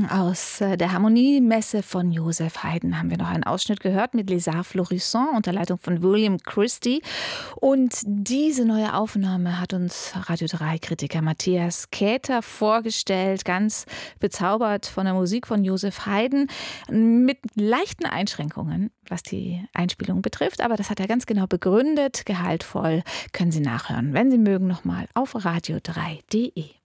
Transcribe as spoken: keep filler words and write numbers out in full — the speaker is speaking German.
Aus äh, der Harmoniemesse von Joseph Haydn haben wir noch einen Ausschnitt gehört mit Les Arts Florissants unter Leitung von William Christie. Und diese neue Aufnahme hat uns Radio drei Kritiker Matthias Käther vorgestellt, ganz bezaubert von der Musik von Joseph Haydn, mit leichten Einschränkungen, was die Einspielung betrifft. Aber das hat er ganz genau begründet, gehaltvoll. Können Sie nachhören, wenn Sie mögen, nochmal auf radio drei punkt de.